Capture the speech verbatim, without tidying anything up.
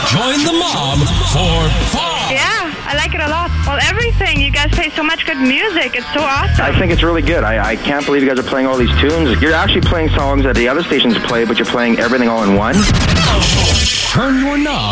Join the mob for fun. Yeah, I like it a lot. Well, everything. You guys play so much good music. It's so awesome. I think it's really good. I, I can't believe you guys are playing all these tunes. You're actually playing songs that the other stations play, but you're playing everything all in one. Turn your knob